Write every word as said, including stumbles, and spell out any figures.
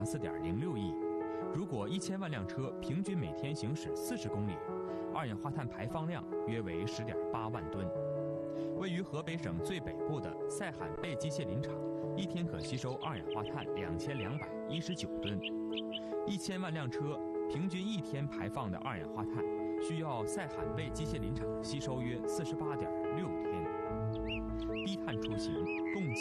四点零六亿。如果一千万辆车平均每天行驶四十公里，二氧化碳排放量约为十点八万吨。位于河北省最北部的塞罕贝机械林场，一天可吸收二氧化碳两千两百一十九吨。一千万辆车平均一天排放的二氧化碳，需要塞罕贝机械林场吸收约四十八点六天。低碳出行共计